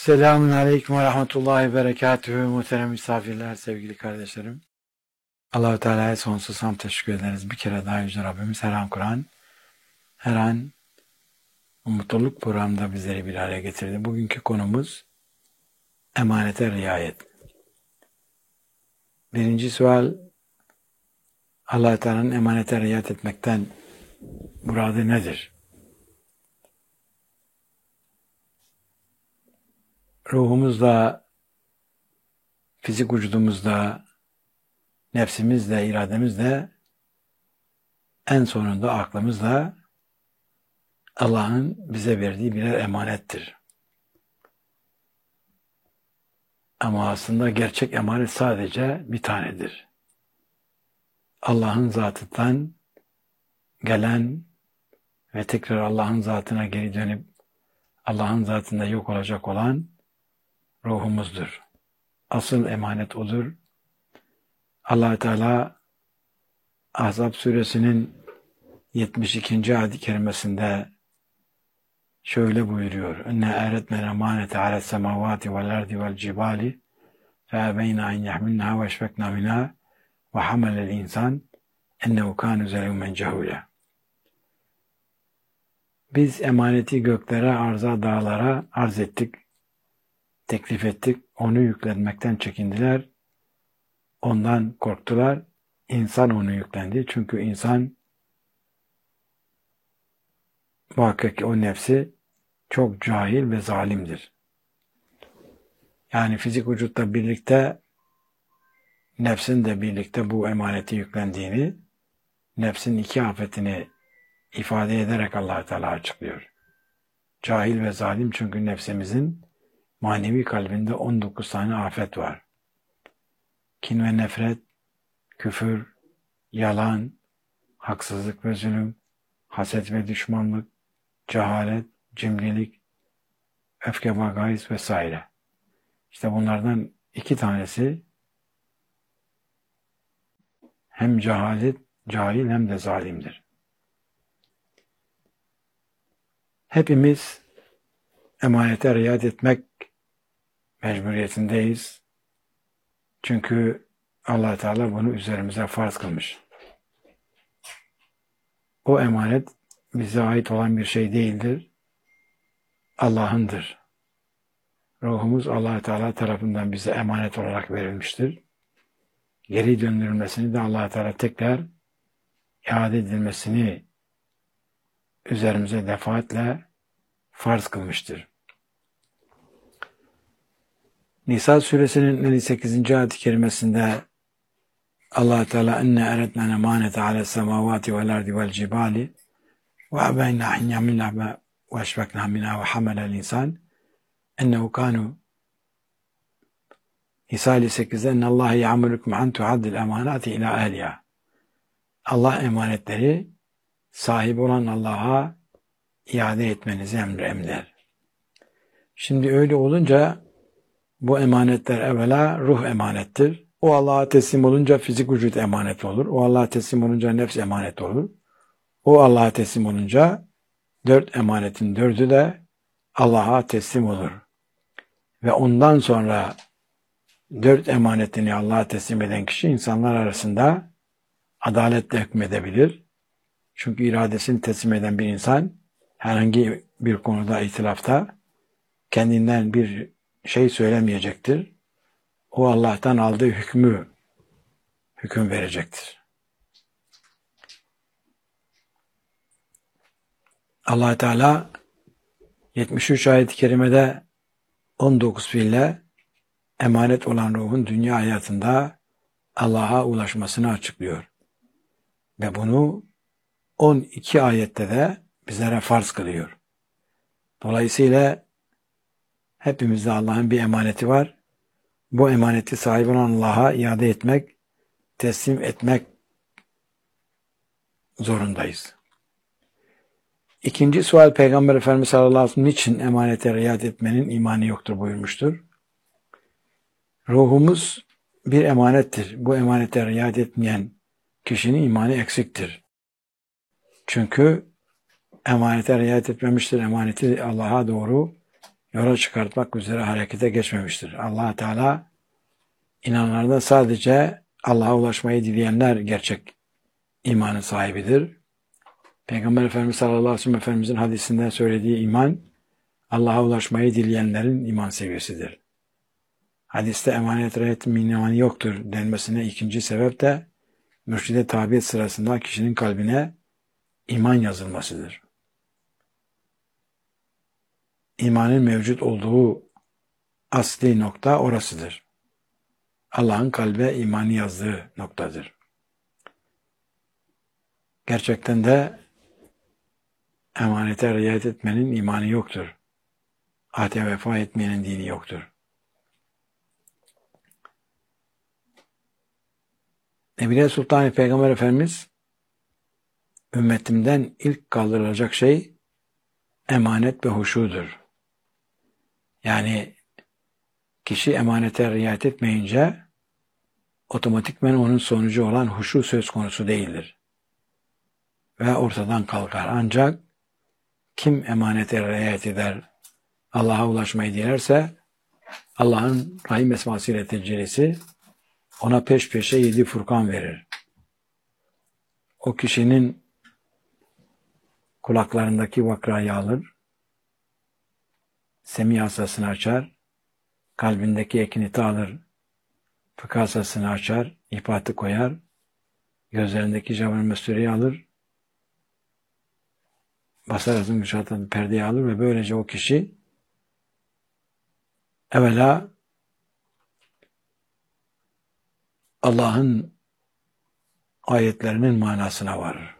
Selamun Aleyküm ve Rahmetullahi ve Berekatühü. Muhterem misafirler, sevgili kardeşlerim. Allah-u Teala'ya sonsuz hamd teşekkür ederiz. Bir kere daha Yüce Rabbimiz her an Kur'an, her an mutluluk programında bizleri bir araya getirdi. Bugünkü konumuz emanete riayet. Birinci sual, Allah-u Teala'nın emanete riayet etmekten muradı nedir? Ruhumuzda, fizik vücudumuzda, nefsimizle, irademizle, en sonunda aklımızla Allah'ın bize verdiği birer emanettir. Ama aslında gerçek emanet sadece bir tanedir. Allah'ın zatından gelen ve tekrar Allah'ın zatına geri dönüp Allah'ın zatında yok olacak olan ruhumuzdur. Asıl emanet odur. Allah Teala Ahzab suresinin 72. ayet-i kerimesinde şöyle buyuruyor. İnne eretmen emanete alet semavati vel ardi vel cibali fe ebeyna en yahmilnaha ve eşfekna minha ve hamelel insan ennehu kâne zelûmen cehûle. Biz emaneti göklere, arza, dağlara arz ettik, teklif ettik. Onu yüklenmekten çekindiler. Ondan korktular. İnsan onu yüklendi. Çünkü insan muhakkak ki o nefsi çok cahil ve zalimdir. Yani fizik vücutla birlikte nefsin de birlikte bu emaneti yüklendiğini, nefsin iki afetini ifade ederek Allah-u Teala açıklıyor. Cahil ve zalim çünkü nefsimizin manevi kalbinde 19 tane afet var. Kin ve nefret, küfür, yalan, haksızlık ve zulüm, haset ve düşmanlık, cehalet, cimrilik, öfke ve gayz vesaire. İşte bunlardan iki tanesi hem cahil hem de zalimdir. Hepimiz emanete riayet etmek mecburiyetindeyiz. Çünkü Allah Teala bunu üzerimize farz kılmış. O emanet bize ait olan bir şey değildir. Allah'ındır. Ruhumuz Allah Teala tarafından bize emanet olarak verilmiştir. Geri döndürülmesini de Allah Teala tekrar iade edilmesini üzerimize defaatle farz kılmıştır. Nisa suresinin 58. ayet-i kerimesinde Allah Teala inne eretmen emanete ales semavati vel ardi vel cibali ve ebeyna en yahmilnaha ve eşfekna minha ve hamelel insan ennehu kanu. Nisa 58'de ennallâhe ya'murukum an tu'addil emanati ila ehliha. Allah emanetleri sahibi olan Allah'a iade etmenizi emreder. Şimdi öyle olunca bu emanetler evvela ruh emanettir. O Allah'a teslim olunca fizik vücut emanet olur. O Allah'a teslim olunca nefs emanet olur. O Allah'a teslim olunca dört emanetin dördü de Allah'a teslim olur. Ve ondan sonra dört emanetini Allah'a teslim eden kişi insanlar arasında adaletle hükmedebilir. Çünkü iradesini teslim eden bir insan herhangi bir konuda ihtilafta kendinden bir şey söylemeyecektir. O Allah'tan aldığı hüküm verecektir. Allah Teala 73 ayet-i kerimede 19 fiille emanet olan ruhun dünya hayatında Allah'a ulaşmasını açıklıyor. Ve bunu 12 ayette de bizlere farz kılıyor. Dolayısıyla hepimizde Allah'ın bir emaneti var. Bu emaneti sahibi olan Allah'a iade etmek, teslim etmek zorundayız. İkinci sual, Peygamber Efendimiz sallallahu aleyhi ve sellem niçin emanete riayet etmenin imanı yoktur buyurmuştur. Ruhumuz bir emanettir. Bu emanete riayet etmeyen kişinin imanı eksiktir. Çünkü emanete riayet etmemiştir. Emaneti Allah'a doğru yola çıkartmak üzere harekete geçmemiştir. Allah Teala inananlarda sadece Allah'a ulaşmayı dileyenler gerçek imanın sahibidir. Peygamber Efendimiz sallallahu aleyhi ve sellem Efendimizin hadisinden söylediği iman, Allah'a ulaşmayı dileyenlerin iman seviyesidir. Hadiste emanet re'yet imanı yoktur denmesine ikinci sebep de mürşide tabiyet sırasında kişinin kalbine iman yazılmasıdır. İmanın mevcut olduğu asli nokta orasıdır. Allah'ın kalbe imanı yazdığı noktadır. Gerçekten de emanete riayet etmenin imanı yoktur. Ahde vefa etmeyenin dini yoktur. Nebile Sultan Peygamber Efendimiz ümmetimden ilk kaldırılacak şey emanet ve huşudur. Yani kişi emanete riayet etmeyince otomatikmen onun sonucu olan huşu söz konusu değildir. Ve ortadan kalkar. Ancak kim emanete riayet eder, Allah'a ulaşmayı dilerse Allah'ın Rahim esmasıyla tecellisi ona peş peşe 7 Furkan verir. O kişinin kulaklarındaki vakrayı alır, semi hasasını açar, kalbindeki ekiniti alır, fıkıh hasasını açar, ifatı koyar, gözlerindeki cevher mesüreyi alır, basar azım güçlatan perdeyi alır ve böylece o kişi evvela Allah'ın ayetlerinin manasına varır.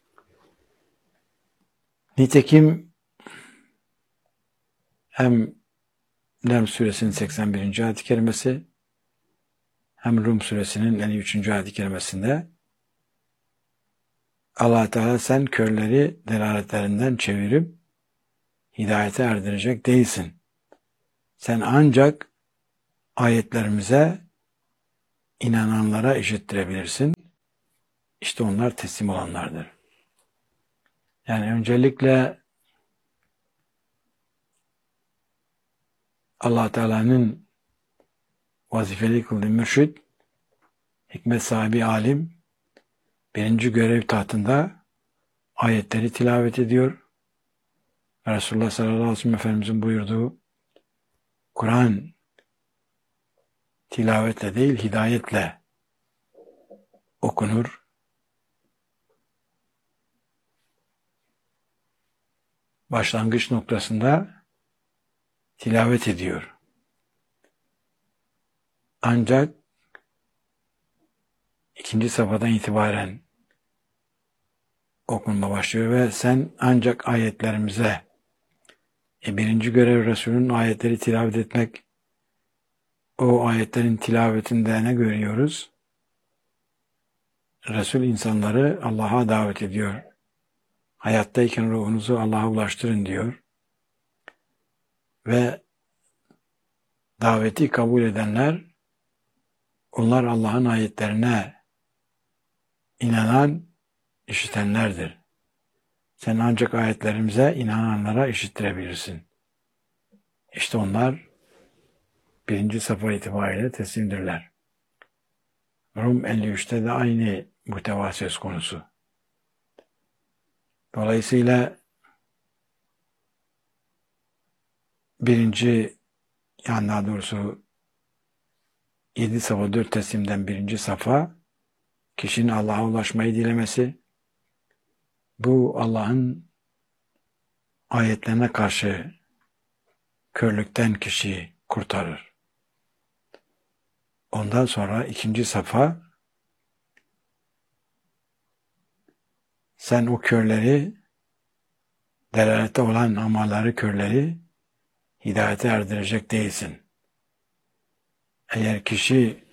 Nitekim hem Lem suresinin 81. ayet-i kerimesi hem Rum suresinin 53. ayet-i kerimesinde Allah Teala sen körleri delaletlerinden çevirip hidayete erdirecek değilsin. Sen ancak ayetlerimize inananlara işittirebilirsin. İşte onlar teslim olanlardır. Yani öncelikle Allah Teala'nın vazifeli kıldığı mürşid, hikmet sahibi alim, birinci görev tahtında ayetleri tilavet ediyor. Resulullah sallallahu aleyhi ve sellem Efendimizin buyurduğu Kur'an tilavetle değil hidayetle okunur. Başlangıç noktasında tilavet ediyor. Ancak ikinci safhadan itibaren okunma başlıyor ve sen ancak ayetlerimize birinci görev Resul'ün ayetleri tilavet etmek. O ayetlerin tilavetinde ne görüyoruz? Resul insanları Allah'a davet ediyor. Hayattayken ruhunuzu Allah'a ulaştırın diyor. Ve daveti kabul edenler, onlar Allah'ın ayetlerine inanan, işitenlerdir. Sen ancak ayetlerimize inananlara işittirebilirsin. İşte onlar birinci safha itibariyle teslimdirler. Rum 53'te de aynı muhteva söz konusu. Dolayısıyla daha doğrusu 7 safha 4 teslimden birinci safha kişinin Allah'a ulaşmayı dilemesi, bu Allah'ın ayetlerine karşı körlükten kişiyi kurtarır. Ondan sonra ikinci safha sen o körleri, delalette olan amalları körleri hidayete erdirecek değilsin. Eğer kişi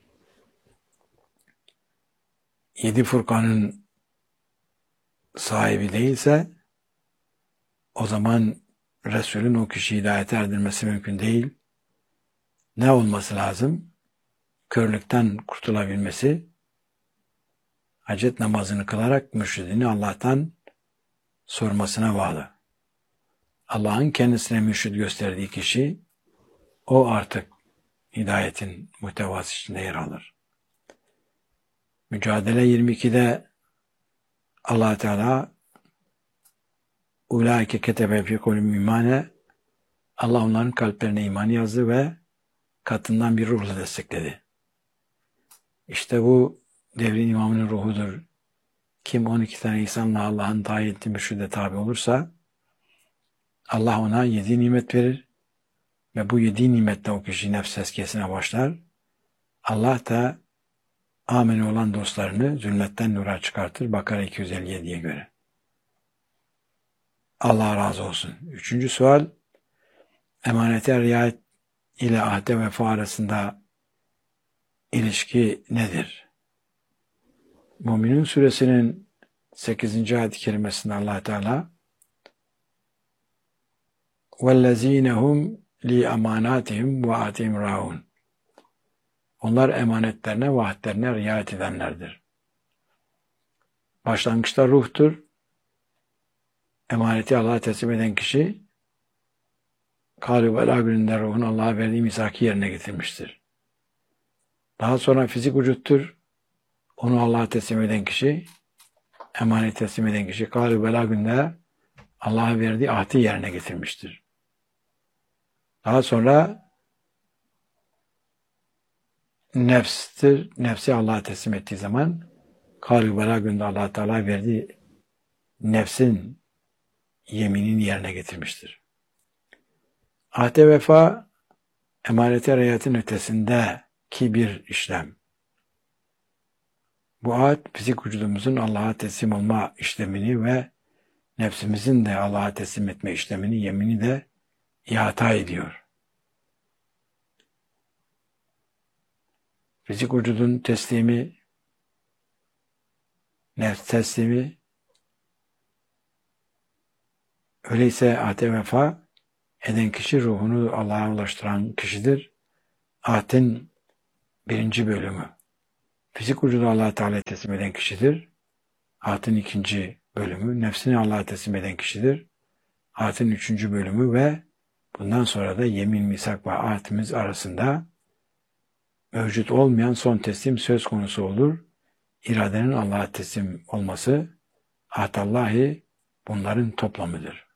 7 Furkan'ın sahibi değilse o zaman Resul'ün o kişiyi hidayete erdirmesi mümkün değil. Ne olması lazım? Körlükten kurtulabilmesi, hacet namazını kılarak mürşidini Allah'tan sormasına bağlı. Allah'ın kendisine mürşid gösterdiği kişi, o artık hidayetin muhtevası içinde yer alır. Mücadele 22'de Allah Teala ulaike ketebe fi kulubihim imane, Allah onların kalplerine iman yazdı ve katından bir ruhla destekledi. İşte bu devrin imamının ruhudur. Kim 12 tane insanla Allah'ın tayin ettiği mürşide tabi olursa Allah ona 7 nimet verir ve bu 7 nimetle o kişi nefs tezkiyesine başlar. Allah da ameni olan dostlarını zulmetten nura çıkartır. Bakara 257'ye göre. Allah razı olsun. 3. sual, emanete riayet ile ahde vefa arasında ilişki nedir? Müminun suresinin 8. ayet-i kerimesinde Allah Teala وَالَّذ۪ينَ هُمْ لِيَمَانَاتِهِمْ وَاَتِهِمْ رَاُونَ Onlar emanetlerine, vaatlerine riayet edenlerdir. Başlangıçta ruhtur. Emaneti Allah'a teslim eden kişi Kâlû velâ gününde ruhun Allah'a verdiği misaki yerine getirmiştir. Daha sonra fizik vücuttur. Onu Allah'a teslim eden kişi, emanet teslim eden kişi Kâlû velâ gününde Allah'a verdiği ahdi yerine getirmiştir. Daha sonra nefstir. Nefsi Allah'a teslim ettiği zaman Kâlû velâ gününde Allah Teala verdiği nefsin yeminini yerine getirmiştir. Ahde vefa, emanete riayetin ötesindeki bir işlem. Bu ahd, fizik vücudumuzun Allah'a teslim olma işlemini ve nefsimizin de Allah'a teslim etme işlemini, yemini de ihata ediyor. Fizik vücudun teslimi, nefs teslimi, öyleyse ahde vefa eden kişi ruhunu Allah'a ulaştıran kişidir. Ahdin 1. bölümü. Fizik vücudu Allah'a Teala'ya teslim eden kişidir. Ahdin 2. bölümü. Nefsini Allah'a teslim eden kişidir. Ahdin 3. bölümü ve bundan sonra da yemin, misak ve ahdimiz arasında mevcut olmayan son teslim söz konusu olur. İradenin Allah'a teslim olması, ahdallahi bunların toplamıdır.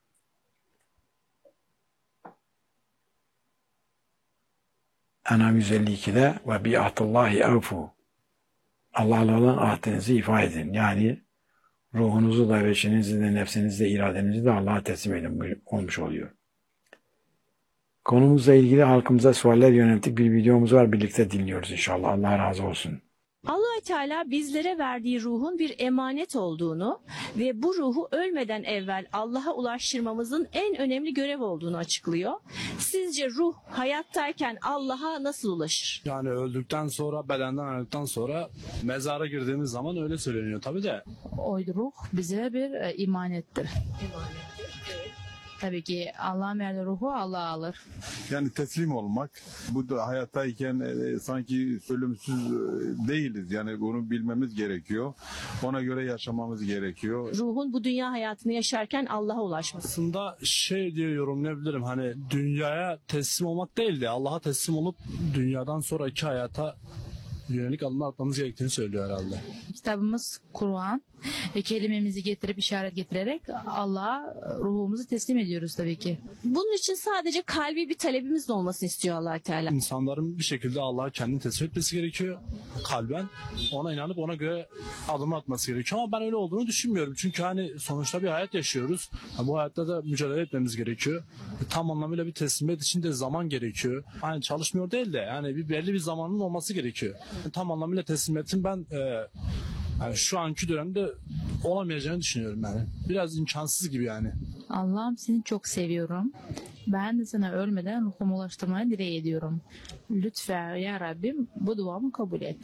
En'am 152'de ve bi ahdallahi evfu. Allah'la olan ahdinizi ifa edin. Yani ruhunuzu da, veçinizi de, nefsinizi de, iradenizi de Allah'a teslim edin olmuş oluyor. Konumuzla ilgili halkımıza sualler yönelttik bir videomuz var. Birlikte dinliyoruz inşallah. Allah razı olsun. Allah Teala bizlere verdiği ruhun bir emanet olduğunu ve bu ruhu ölmeden evvel Allah'a ulaştırmamızın en önemli görev olduğunu açıklıyor. Sizce ruh hayattayken Allah'a nasıl ulaşır? Yani öldükten sonra, bedenden ayrıldıktan sonra mezara girdiğimiz zaman öyle söyleniyor tabii de. O ruh bize bir imanettir. Tabii ki Allah'ın verdiği ruhu Allah alır. Yani teslim olmak, bu da hayattayken sanki ölümsüz değiliz. Yani bunu bilmemiz gerekiyor. Ona göre yaşamamız gerekiyor. Ruhun bu dünya hayatını yaşarken Allah'a ulaşması. Aslında şey diye yorumlayabilirim, hani dünyaya teslim olmak değil de Allah'a teslim olup dünyadan sonraki hayata yönelik adımlar atmamız gerektiğini söylüyor herhalde. Kitabımız Kur'an ve kelimemizi getirip işaret getirerek Allah'a ruhumuzu teslim ediyoruz tabii ki. Bunun için sadece kalbi bir talebimiz de olmasını istiyor Allah Teala. İnsanların bir şekilde Allah'a kendini teslim etmesi gerekiyor kalben. Ona inanıp ona göre adım atması gerekiyor. Ama ben öyle olduğunu düşünmüyorum. Çünkü hani sonuçta bir hayat yaşıyoruz. Bu hayatta da mücadele etmemiz gerekiyor. Tam anlamıyla bir teslimiyet için de zaman gerekiyor. Hani çalışmıyor değil de yani belli bir zamanın olması gerekiyor. Tam anlamıyla teslimiyetin ben yani şu anki dönemde olamayacağını düşünüyorum yani. Biraz imkansız gibi yani. Allah'ım seni çok seviyorum. Ben de sana ölmeden ruhumu ulaştırmayı dileği ediyorum. Lütfen ya Rabbim bu duamı kabul et.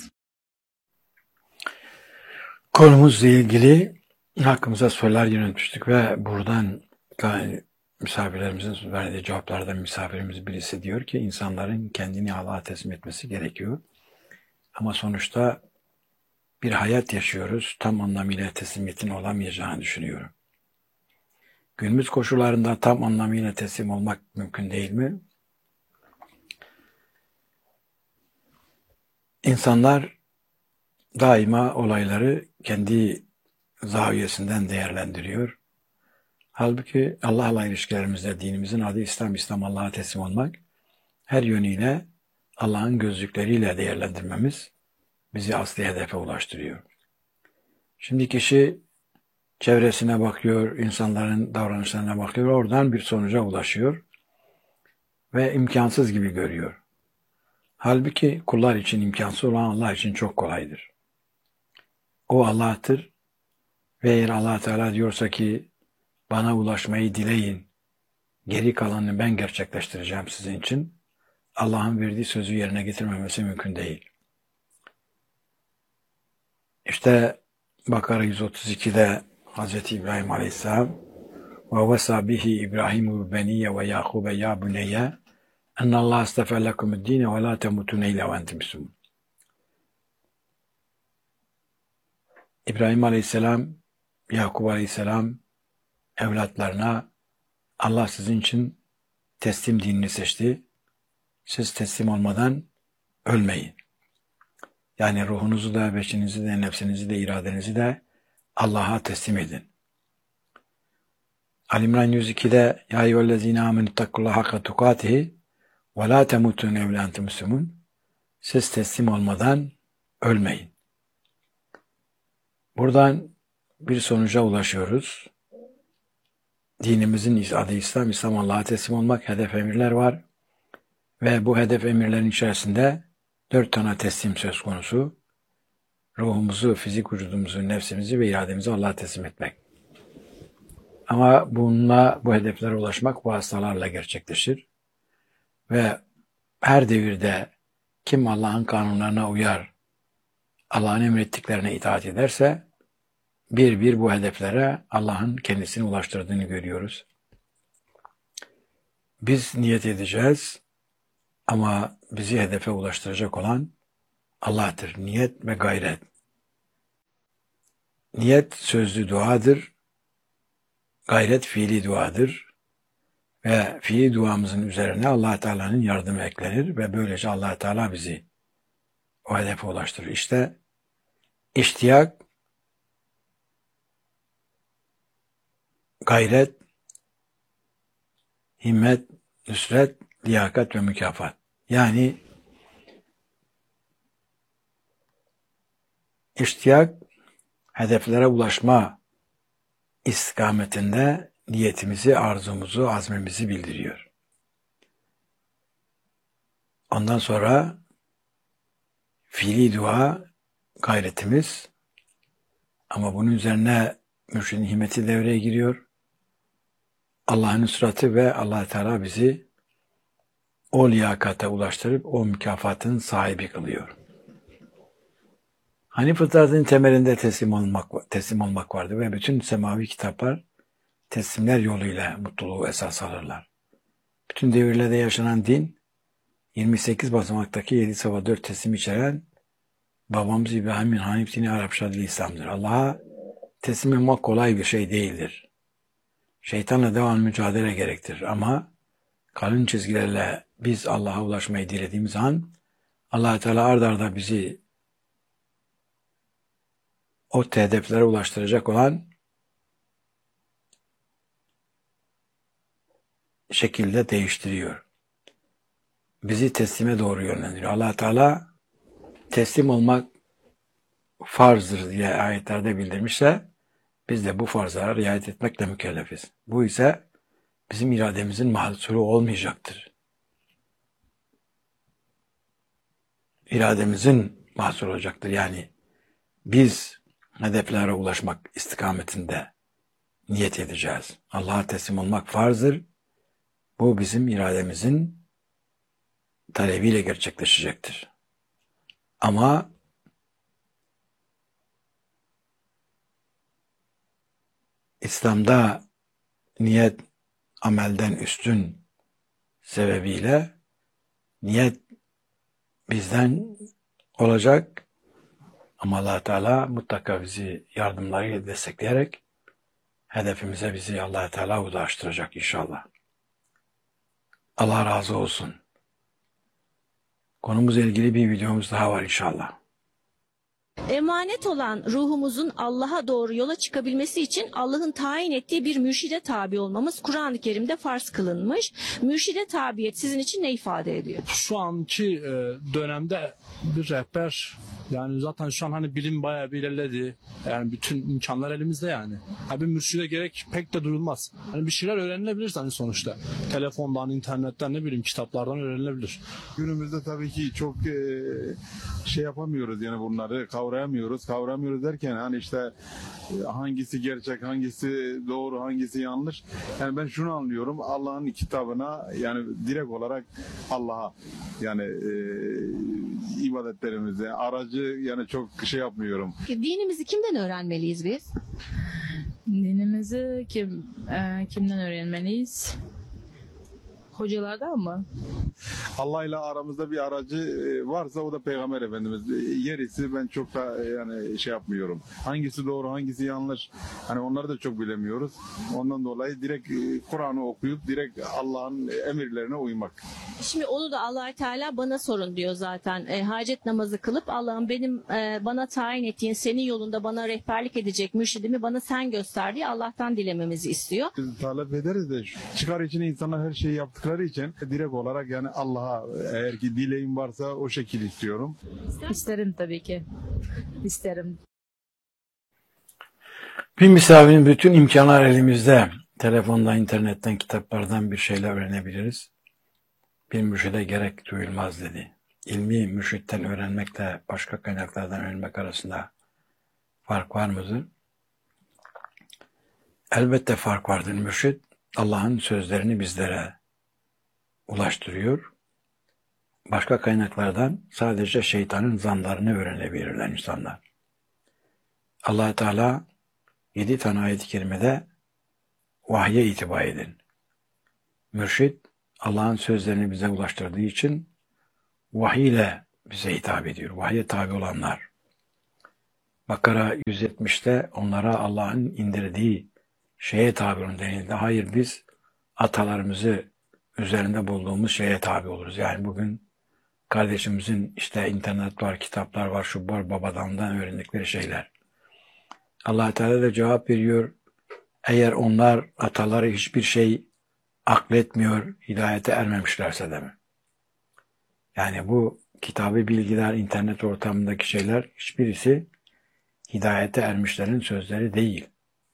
Konumuzla ilgili hakkımıza sorular yöneltmiştik ve buradan misafirlerimizin verdiği cevaplardan misafirimiz birisi diyor ki insanların kendini Allah'a teslim etmesi gerekiyor. Ama sonuçta bir hayat yaşıyoruz. Tam anlamıyla teslimiyetin olamayacağını düşünüyorum. Günümüz koşullarında tam anlamıyla teslim olmak mümkün değil mi? İnsanlar daima olayları kendi zaviyesinden değerlendiriyor. Halbuki Allah'la ilişkilerimizde dinimizin adı İslam, İslam Allah'a teslim olmak, her yönüyle Allah'ın gözlükleriyle değerlendirmemiz bizi asli hedefe ulaştırıyor. Şimdi kişi çevresine bakıyor, insanların davranışlarına bakıyor, oradan bir sonuca ulaşıyor ve imkansız gibi görüyor. Halbuki kullar için imkansız olan Allah için çok kolaydır. O Allah'tır ve eğer Allah Teala diyorsa ki bana ulaşmayı dileyin, geri kalanını ben gerçekleştireceğim sizin için, Allah'ın verdiği sözü yerine getirmemesi mümkün değil. İşte Bakara 132'de Hz. İbrahim Aleyhisselam ve vesa bihi İbrahimu beniyye ve Yakube ya buneyye ennallâhe istefe lekumu'd-dîne ve lâ temutûne illâ ve entum müslümûn. İbrahim Aleyhisselam, Yakub Aleyhisselam evlatlarına Allah sizin için teslim dinini seçti. Siz teslim olmadan ölmeyin. Yani ruhunuzu da, beşinizi de, nefsinizi de, iradenizi de Allah'a teslim edin. Ali-İmran 102'de Ya eyyühellezîne âmenüttakullâhe hakka tukâtihi ve lâ temutûne illâ ve entum müslümûn. Siz teslim olmadan ölmeyin. Buradan bir sonuca ulaşıyoruz. Dinimizin adı İslam, İslam Allah'a teslim olmak, hedef emirler var. Ve bu hedef emirlerin içerisinde 4 tane teslim söz konusu. Ruhumuzu, fizik vücudumuzu, nefsimizi ve irademizi Allah'a teslim etmek. Ama bununla, bu hedeflere ulaşmak bu hastalarla gerçekleşir. Ve her devirde kim Allah'ın kanunlarına uyar, Allah'ın emrettiklerine itaat ederse, bir bu hedeflere Allah'ın kendisini ulaştırdığını görüyoruz. Biz niyet edeceğiz ama bizi hedefe ulaştıracak olan Allah'tır. Niyet ve gayret. Niyet sözlü duadır, gayret fiili duadır ve fiili duamızın üzerine Allah Teala'nın yardımı eklenir ve böylece Allah Teala bizi o hedefe ulaştırır. İşte iştiyak, gayret, himmet, nüsret, liyakat ve mükafat. Yani iştiyak, hedeflere ulaşma istikametinde niyetimizi, arzumuzu, azmimizi bildiriyor. Ondan sonra fiili dua, gayretimiz ama bunun üzerine mürşidin himmeti devreye giriyor. Allah'ın nusratı ve Allah Teala bizi o liyakata ulaştırıp o mükafatın sahibi kılıyor. Hani fıtratın temelinde teslim olmak vardı ve bütün semavi kitaplar teslimler yoluyla mutluluğu esas alırlar. Bütün devirlerde yaşanan din 28 basamaktaki 7 sava 4 teslim içeren babamız İbrahim'in Hanif dini Arap Şadili İslam'dır. Allah'a teslim olmak kolay bir şey değildir. Şeytanla devamlı mücadele gerektirir ama kalın çizgilerle biz Allah'a ulaşmayı dilediğimiz an Allah Teala ard arda bizi o hedeflere ulaştıracak olan şekilde değiştiriyor. Bizi teslime doğru yönlendiriyor. Allah Teala teslim olmak farzdır diye ayetlerde bildirmişse biz de bu farzlara riayet etmekle mükellefiz. Bu ise bizim irademizin mahsulü olmayacaktır. İrademizin mahsulü olacaktır. Yani biz hedeflere ulaşmak istikametinde niyet edeceğiz. Allah'a teslim olmak farzdır. Bu bizim irademizin talebiyle gerçekleşecektir. Ama İslam'da niyet amelden üstün sebebiyle niyet bizden olacak ama Allah Teala mutlaka bizi yardımlarıyla destekleyerek hedefimize bizi Allah Teala ulaştıracak inşallah. Allah razı olsun. Konumuzla ilgili bir videomuz daha var inşallah. Emanet olan ruhumuzun Allah'a doğru yola çıkabilmesi için Allah'ın tayin ettiği bir mürşide tabi olmamız Kur'an-ı Kerim'de farz kılınmış. Mürşide tabiyet sizin için ne ifade ediyor? Şu anki dönemde bir rehber, yani zaten şu an hani bilim bayağı bir ilerledi. Yani bütün imkanlar elimizde yani. Bir mürşide gerek pek de duyulmaz. Hani bir şeyler öğrenilebilir hani sonuçta. Telefondan, internetten, ne bileyim kitaplardan öğrenilebilir. Günümüzde tabii ki çok şey yapamıyoruz yani bunları kavrayamıyoruz. Kavramıyoruz derken hani işte hangisi gerçek, hangisi doğru, hangisi yanlış. Yani ben şunu anlıyorum. Allah'ın kitabına yani direkt olarak Allah'a yani ibadetlerimize aracı yani çok şey yapmıyorum. Dinimizi kimden öğrenmeliyiz biz? Dinimizi kimden öğrenmeliyiz? Hocalardan mı? Allah ile aramızda bir aracı varsa o da Peygamber Efendimiz. Gerisi ben çok da yani şey yapmıyorum. Hangisi doğru, hangisi yanlış. Hani onları da çok bilemiyoruz. Ondan dolayı direkt Kur'an'ı okuyup direkt Allah'ın emirlerine uymak. Şimdi onu da Allah Teala bana sorun diyor zaten. Hacet namazı kılıp Allah'ım benim bana tayin ettiğin senin yolunda bana rehberlik edecek mürşidimi bana sen göster diye Allah'tan dilememizi istiyor. Biz talep ederiz de çıkar için insanlar her şeyi yaptıkları için direkt olarak yani Allah'a eğer ki dileğim varsa o şekilde istiyorum. İsterim tabii ki. İsterim. Bir misafirin bütün imkanlar elimizde. Telefondan, internetten, kitaplardan bir şeyler öğrenebiliriz. Bir mürşide gerek duyulmaz dedi. İlmi mürşitten öğrenmekle başka kaynaklardan öğrenmek arasında fark var mıdır? Elbette fark vardır. Mürşit Allah'ın sözlerini bizlere ulaştırıyor. Başka kaynaklardan sadece şeytanın zanlarını öğrenebilirler insanlar. Allah Teala 7 tane ayet-i kerimede vahye itibar edin. Mürşit Allah'ın sözlerini bize ulaştırdığı için vahiy ile bize hitap ediyor. Vahye tabi olanlar. Bakara 170'te onlara Allah'ın indirdiği şeye tabi olun denildi. Hayır, biz atalarımızı üzerinde bulduğumuz şeye tabi oluruz. Yani bugün kardeşimizin işte internet var, kitaplar var, şu var, babadandan öğrendikleri şeyler. Allah Teala da cevap veriyor. Eğer onlar ataları hiçbir şey akletmiyor, hidayete ermemişlerse de mi? Yani bu kitabı bilgiler, internet ortamındaki şeyler hiçbirisi hidayete ermişlerin sözleri değil.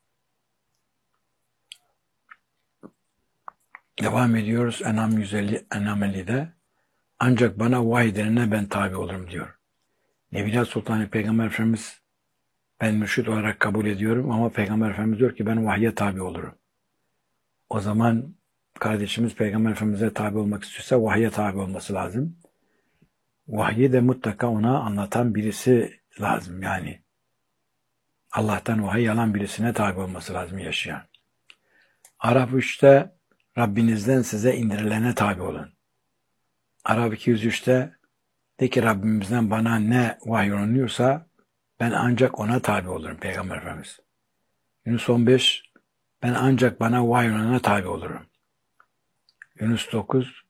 Devam ediyoruz En'am 150, En'am 50'de. Ancak bana vahiy denene ben tabi olurum diyor. Nebiler Sultanı Peygamber Efendimiz ben mürşid olarak kabul ediyorum ama Peygamber Efendimiz diyor ki ben vahye tabi olurum. O zaman kardeşimiz Peygamber Efendimiz'e tabi olmak istiyorsa vahye tabi olması lazım. Vahyi de mutlaka ona anlatan birisi lazım yani. Allah'tan vahiy alan birisine tabi olması lazım yaşayan. Araf 3'te Rabbinizden size indirilene tabi olun. Araf 203'te de ki Rabbimizden bana ne vahyolunuyorsa ben ancak ona tabi olurum Peygamber Efendimiz. Yunus 15 ben ancak bana vahyolunana tabi olurum. Yunus 9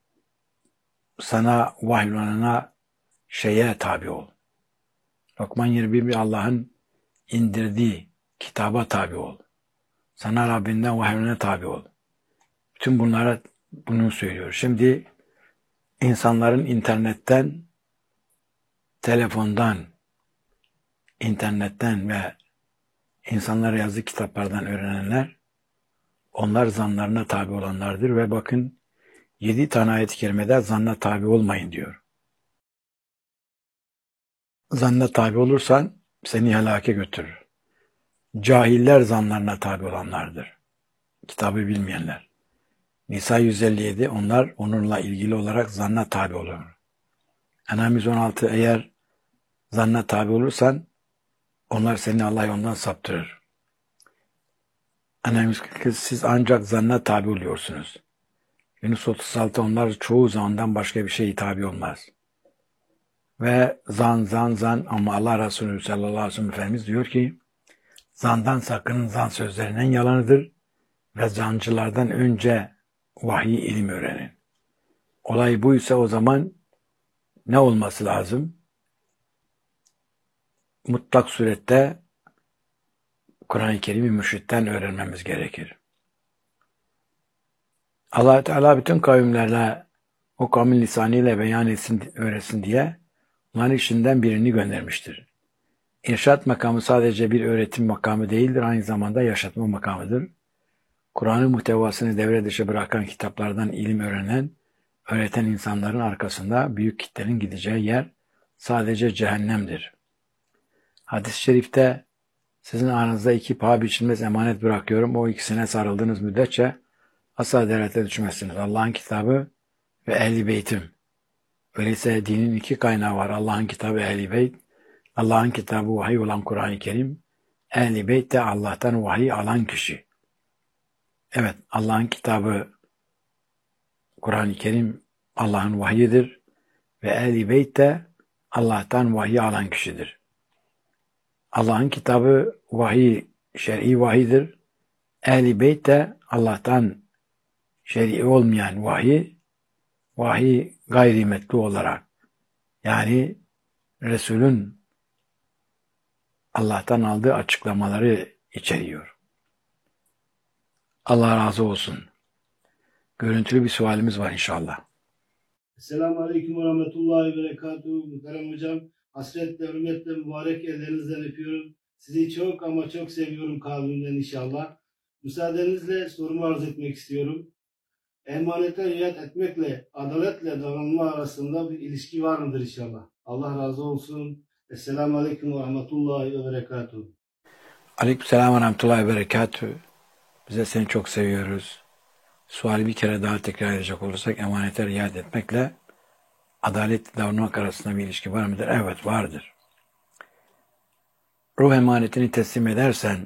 sana vahyolunana şeye tabi ol. Lokman 21 Allah'ın indirdiği kitaba tabi ol. Sana Rabbinden vahyolunana tabi ol. Bütün bunlara bunu söylüyor. Şimdi insanların internetten, telefondan, internetten ve insanlara yazdığı kitaplardan öğrenenler, onlar zanlarına tabi olanlardır ve bakın 7 tane ayet-i kerimede zanna tabi olmayın diyor. Zanna tabi olursan seni helake götürür. Cahiller zanlarına tabi olanlardır. Kitabı bilmeyenler. Nisa 157 onlar onunla ilgili olarak zanna tabi olur. En'am 116 eğer zanna tabi olursan onlar seni Allah yolundan saptırır. En'am 142 siz ancak zanna tabi oluyorsunuz. Yunus 36 onlar çoğu zandan başka bir şey tabi olmaz. Ve zan ama Allah Resulü sallallahu aleyhi ve sellem Efendimiz diyor ki Zandan sakının, zan sözlerinden yalanıdır ve zancılardan önce vahiy ilim öğrenin. Olay buysa o zaman ne olması lazım? Mutlak surette Kur'an-ı Kerim'i mürşitten öğrenmemiz gerekir. Allah Teala bütün kavimlerle o kavmin lisanıyla beyan etsin, öğretsin diye onların içinden birini göndermiştir. İrşad makamı sadece bir öğretim makamı değildir, aynı zamanda yaşatma makamıdır. Kur'an'ın muhtevasını devre dışı bırakan kitaplardan ilim öğreten insanların arkasında büyük kitlenin gideceği yer sadece cehennemdir. Hadis-i şerifte sizin aranızda 2 paha biçilmez emanet bırakıyorum. O ikisine sarıldığınız müddetçe asla derete düşmezsiniz. Allah'ın kitabı ve ehl-i beytim. Öyleyse dinin 2 kaynağı var. Allah'ın kitabı, ehl-i beyt. Allah'ın kitabı vahiy olan Kur'an-ı Kerim. Ehl-i beyt de Allah'tan vahiy alan kişi. Evet, Allah'ın kitabı Kur'an-ı Kerim Allah'ın vahyidir ve ehl-i beyt de Allah'tan vahiy alan kişidir. Allah'ın kitabı vahiy, şer'i vahiydir. Ehl-i beyt de Allah'tan şer'i olmayan vahiy gayrimetli olarak, yani Resul'ün Allah'tan aldığı açıklamaları içeriyor. Allah razı olsun. Görüntülü bir sualimiz var inşallah. Selamun Aleyküm ve Rahmetullahi ve Berekatuhu. Muhterem hocam, hasretle, hürmetle, mübarek ellerinizden öpüyorum. Sizi çok ama çok seviyorum kalbimden inşallah. Müsaadenizle sorumu arz etmek istiyorum. Emanete riayet etmekle, adaletle davranma arasında bir ilişki var mıdır inşallah? Allah razı olsun. Esselamu Aleyküm ve Rahmetullahi ve Berekatuhu. Aleykümselam ve Rahmetullahi ve Berekatuhu. Biz de seni çok seviyoruz. Suali bir kere daha tekrar edecek olursak, emanete riayet etmekle adaletli davranmak arasında bir ilişki var mıdır? Evet, vardır. Ruh emanetini teslim edersen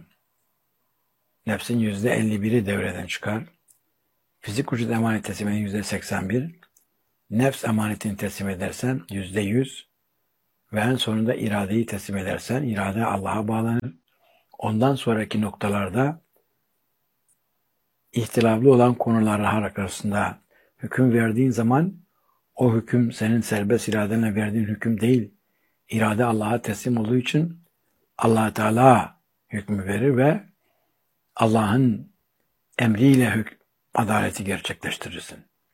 nefsin %51'i devreden çıkar. Fizik vücut emanet tesliminin %81. Nefs emanetini teslim edersen %100. Ve en sonunda iradeyi teslim edersen irade Allah'a bağlanır. Ondan sonraki noktalarda ihtilaflı olan konular arasında hüküm verdiğin zaman o hüküm senin serbest iradenle verdiğin hüküm değil. İrade Allah'a teslim olduğu için Allah Teala hükmü verir ve Allah'ın emriyle adaleti gerçekleştirirsin.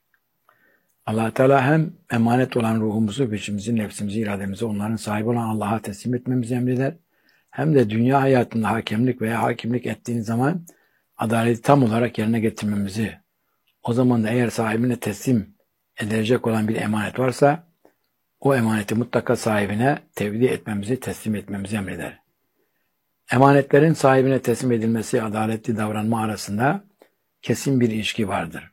Allah Teala hem emanet olan ruhumuzu, biçimimizi, nefsimizi, irademizi onların sahibi olan Allah'a teslim etmemizi emreder. Hem de dünya hayatında hakemlik veya hakimlik ettiğiniz zaman adaleti tam olarak yerine getirmemizi, o zaman da eğer sahibine teslim edilecek olan bir emanet varsa o emaneti mutlaka sahibine tevdi etmemizi, teslim etmemizi emreder. Emanetlerin sahibine teslim edilmesi, adaletli davranma arasında kesin bir ilişki vardır.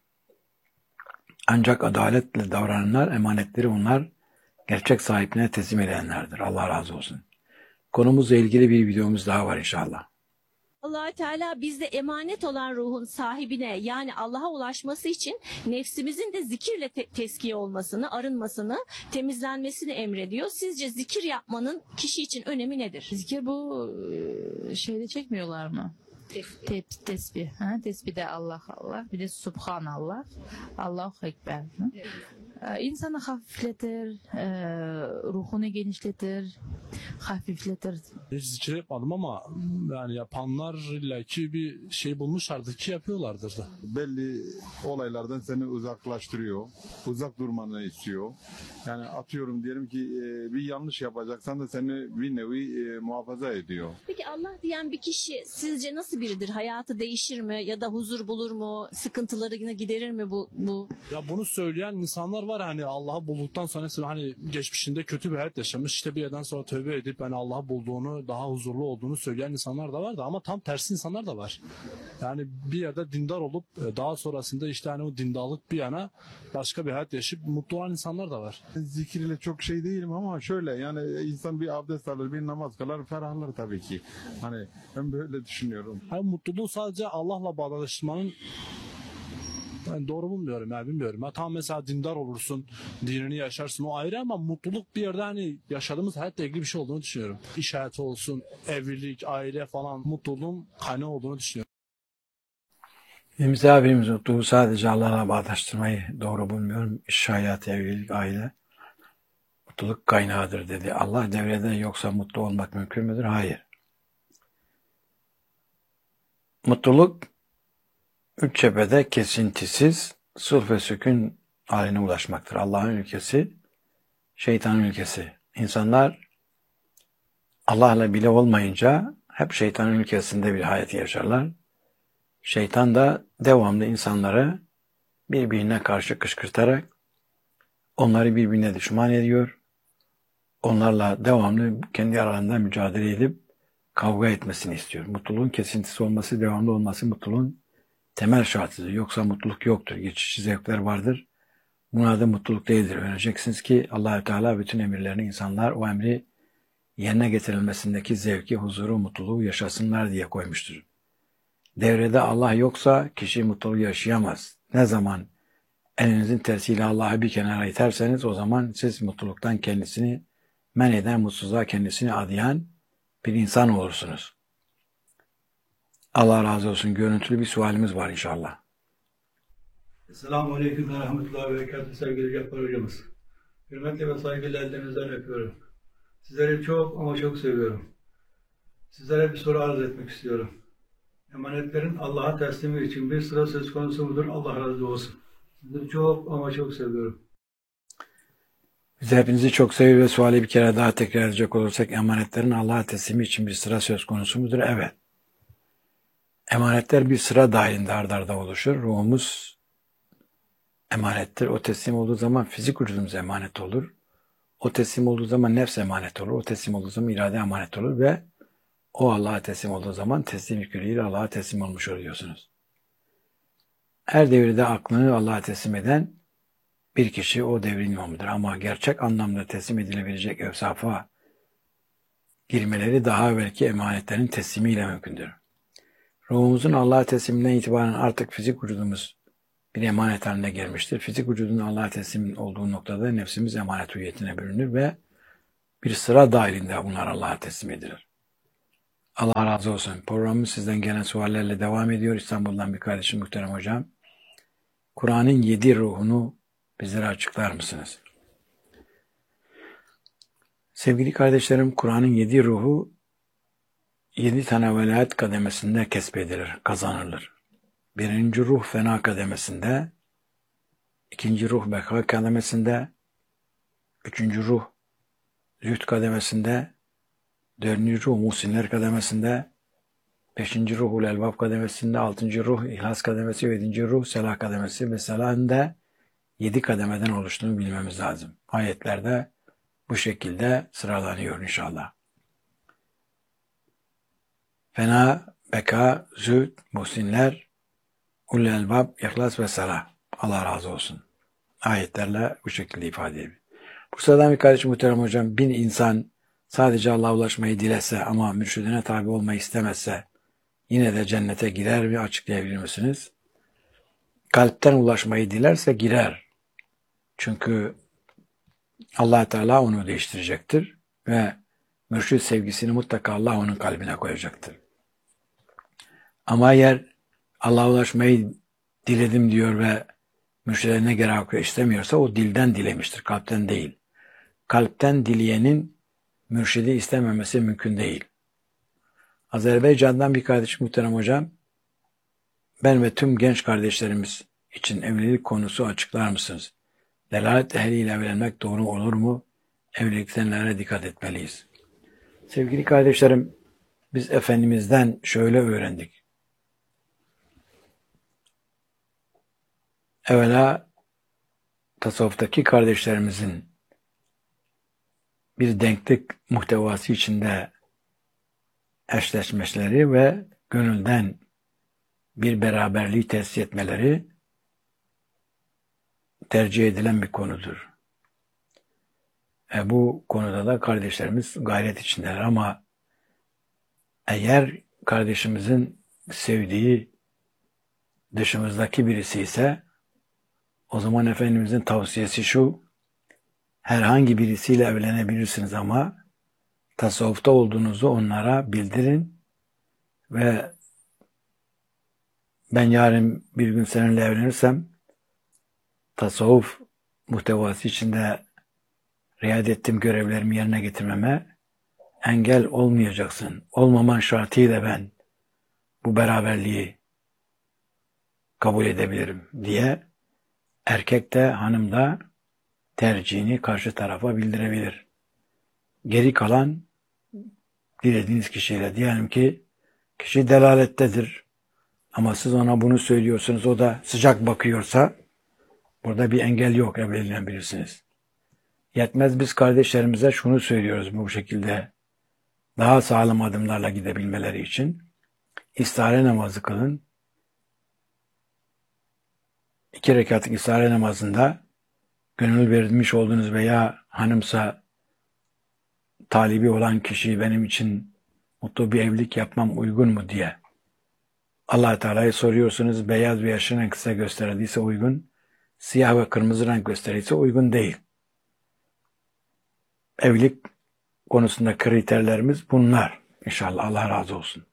Ancak adaletle davrananlar, emanetleri onlar gerçek sahibine teslim edenlerdir. Allah razı olsun. Konumuzla ilgili bir videomuz daha var inşallah. Allah Teala bizde emanet olan ruhun sahibine, yani Allah'a ulaşması için nefsimizin de zikirle teskiye olmasını, arınmasını, temizlenmesini emrediyor. Sizce zikir yapmanın kişi için önemi nedir? Zikir bu şeyde çekmiyorlar mı? Tesbih. Tesbih de Allah Allah. Bir de Subhanallah. Allahu Ekber. Evet. İnsanı hafifletir, ruhunu genişletir, hafifletir. Hiç zikir yapmadım ama yani yapanlar illaki bir şey bulmuşlardır ki yapıyorlardır da. Belli olaylardan seni uzaklaştırıyor. Uzak durmanı istiyor. Yani atıyorum diyelim ki bir yanlış yapacaksan da seni bir nevi muhafaza ediyor. Peki Allah diyen bir kişi sizce nasıl biridir? Hayatı değişir mi? Ya da huzur bulur mu? Sıkıntılarını giderir mi bu? Ya bunu söyleyen insanlar var, hani Allah'ı bulduktan sonra hani geçmişinde kötü bir hayat yaşamış, işte bir yerden sonra tövbe edip hani Allah'ı bulduğunu, daha huzurlu olduğunu söyleyen insanlar da var da, ama tam tersi insanlar da var. Yani bir yerde dindar olup daha sonrasında işte hani o dindarlık bir yana başka bir hayat yaşayıp mutlu olan insanlar da var. Zikirle çok şey değilim ama şöyle, yani insan bir abdest alır, bir namaz kılar, ferahlar tabii ki. Hani ben böyle düşünüyorum. Hani mutluluğu sadece Allah'la bağdaştırmanın Ben doğru bulmuyorum ya, bilmiyorum. Ya tamam, mesela dindar olursun, dinini yaşarsın, o ayrı, ama mutluluk bir yerde hani yaşadığımız hayatla ilgili bir şey olduğunu düşünüyorum. İş hayatı olsun, evlilik, aile falan, mutluluğun kaynağı olduğunu düşünüyorum. Misafirimiz mutluluğu sadece Allah'la bağdaştırmayı doğru bulmuyorum. İş hayatı, evlilik, aile mutluluk kaynağıdır dedi. Allah devrede yoksa mutlu olmak mümkün müdür? Hayır. Mutluluk üç cephede kesintisiz sulh ve sükun haline ulaşmaktır. Allah'ın ülkesi, şeytanın ülkesi. İnsanlar Allah'la bile olmayınca hep şeytanın ülkesinde bir hayat yaşarlar. Şeytan da devamlı insanları birbirine karşı kışkırtarak onları birbirine düşman ediyor. Onlarla devamlı kendi aralarında mücadele edip kavga etmesini istiyor. Mutluluğun kesintisi olması, devamlı olması mutluluğun temel şartıdır. Yoksa mutluluk yoktur. Geçici zevkler vardır. Bunun adı mutluluk değildir. Öğreneceksiniz ki Allah-u Teala bütün emirlerini insanlar o emri yerine getirilmesindeki zevki, huzuru, mutluluğu yaşasınlar diye koymuştur. Devrede Allah yoksa kişi mutluluğu yaşayamaz. Ne zaman elinizin tersiyle Allah'ı bir kenara iterseniz o zaman siz mutluluktan kendisini men eden, mutsuzluğa kendisini adayan bir insan olursunuz. Allah razı olsun. Görüntülü bir sualimiz var inşallah. Selamun Aleyküm ve Rahmetullahi ve Berekatuhu sevgili Cabbar hocamız. Hürmetle ve saygıyla ellerinizden öpüyorum. Sizleri çok ama çok seviyorum. Sizlere bir soru arz etmek istiyorum. Emanetlerin Allah'a teslimi için bir sıra söz konusu mudur? Allah razı olsun. Sizleri çok ama çok seviyorum. Biz hepinizi çok seviyor ve suali bir kere daha tekrar edecek olursak emanetlerin Allah'a teslimi için bir sıra söz konusu mudur? Evet. Emanetler bir sıra dahilinde ard arda oluşur. Ruhumuz emanettir. O teslim olduğu zaman fizik vücudumuz emanet olur. O teslim olduğu zaman nefs emanet olur. O teslim olduğu zaman irade emanet olur ve o Allah'a teslim olduğu zaman teslim külliyle Allah'a teslim olmuş oluyorsunuz. Her devirde aklını Allah'a teslim eden bir kişi o devrin imamıdır. Ama gerçek anlamda teslim edilebilecek evsafa girmeleri daha evvelki emanetlerin teslimiyle mümkündür. Ruhumuzun Allah'a tesliminden itibaren artık fizik vücudumuz bir emanet haline gelmiştir. Fizik vücudun Allah'a teslim olduğu noktada nefsimiz emanet hüviyetine bürünür ve bir sıra dahilinde bunlar Allah'a teslim edilir. Allah razı olsun. Programımız sizden gelen suallerle devam ediyor. İstanbul'dan bir kardeşim muhterem hocam. Kur'an'ın 7 ruhunu bizlere açıklar mısınız? Sevgili kardeşlerim, Kur'an'ın 7 ruhu 7 tane velayet kademesinde kesbedilir, kazanılır. Birinci ruh fena kademesinde, ikinci ruh beka kademesinde, üçüncü ruh zühd kademesinde, dördüncü ruh muhsinler kademesinde, beşinci ruh ul elbab kademesinde, altıncı ruh ihlas kademesi, yedinci ruh selah kademesi ve selahın da 7 kademeden oluştuğunu bilmemiz lazım. Ayetlerde bu şekilde sıralanıyor inşallah. Fena, beka, zühd, muhsinler, ul elbab, ihlas ve selah. Allah razı olsun. Ayetlerle bu şekilde ifade ediyor. Bursa'dan bir kardeşim muhterem hocam, bir insan sadece Allah'a ulaşmayı dilese ama mürşidine tabi olmayı istemezse yine de cennete girer mi, açıklayabilir misiniz? Kalpten ulaşmayı dilerse girer. Çünkü Allah Teala onu değiştirecektir ve mürşid sevgisini mutlaka Allah onun kalbine koyacaktır. Ama eğer Allah'a ulaşmayı diledim diyor ve mürşide ne gerekiyor istemiyorsa o dilden dilemiştir, kalpten değil. Kalpten dileyenin mürşidi istememesi mümkün değil. Azerbaycan'dan bir kardeşim muhterem hocam, ben ve tüm genç kardeşlerimiz için evlilik konusu açıklar mısınız? Delalet ehliyle evlenmek doğru olur mu? Evlilikten nelere dikkat etmeliyiz? Sevgili kardeşlerim, biz Efendimiz'den şöyle öğrendik. Evvela tasavvuftaki kardeşlerimizin bir denklik muhtevası içinde eşleşmeleri ve gönülden bir beraberliği tesis etmeleri tercih edilen bir konudur. Bu konuda da kardeşlerimiz gayret içindeler ama eğer kardeşimizin sevdiği dışımızdaki birisi ise O zaman Efendimizin tavsiyesi şu: herhangi birisiyle evlenebilirsiniz ama tasavvufta olduğunuzu onlara bildirin ve ben yarın bir gün seninle evlenirsem tasavvuf muhtevası içinde riayet ettiğim görevlerimi yerine getirmeme engel olmayacaksın. Olmaman şartıyla ben bu beraberliği kabul edebilirim diye erkek de hanım da tercihini karşı tarafa bildirebilir. Geri kalan dilediğiniz kişiyle, diyelim ki kişi delalettedir ama siz ona bunu söylüyorsunuz, o da sıcak bakıyorsa burada bir engel yok, evlenebilirsiniz. Yetmez, biz kardeşlerimize şunu söylüyoruz bu şekilde daha sağlam adımlarla gidebilmeleri için: istihare namazı kılın. 2 rekatlık istihare namazında gönül vermiş olduğunuz veya hanımsa talibi olan kişi benim için mutlu bir evlilik yapmam uygun mu diye Allah Teala'ya soruyorsunuz. Beyaz ve yaşlı renk size gösterildiyse uygun, siyah ve kırmızı renk gösterildiyse uygun değil. Evlilik konusunda kriterlerimiz bunlar. İnşallah, Allah razı olsun.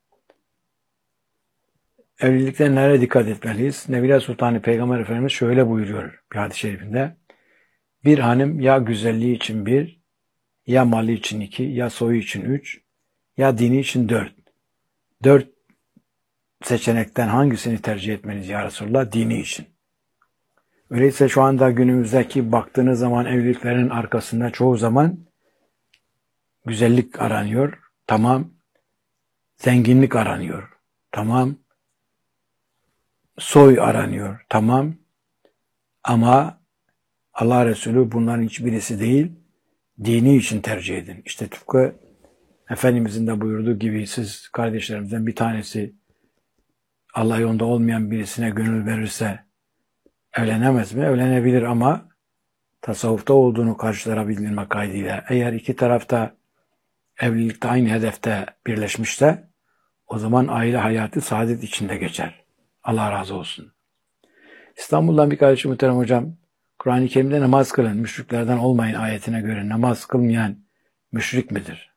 Evlilikte nereye dikkat etmeliyiz? Nebiler Sultanı Peygamber Efendimiz şöyle buyuruyor bir hadis-i şerifinde: bir hanım ya güzelliği için 1, ya mali için 2, ya soyu için 3, ya dini için 4. 4 seçenekten hangisini tercih etmeniz ya Resulullah? Dini için. Öyleyse şu anda günümüzdeki baktığınız zaman evliliklerin arkasında çoğu zaman güzellik aranıyor. Tamam. Zenginlik aranıyor. Tamam. Soy aranıyor. Tamam. Ama Allah Resulü bunların hiçbirisi değil, dini için tercih edin. İşte tıpkı Efendimizin de buyurduğu gibi, siz kardeşlerimizden bir tanesi Allah yolunda olmayan birisine gönül verirse evlenemez mi? Evlenebilir ama tasavvufta olduğunu karşılara bildirme kaydıyla. Eğer iki tarafta evlilikte aynı hedefte birleşmişse o zaman aile hayatı saadet içinde geçer. Allah razı olsun. İstanbul'dan bir kardeşim, muhterem hocam, Kur'an-ı Kerim'de namaz kılın, müşriklerden olmayın ayetine göre namaz kılmayan müşrik midir?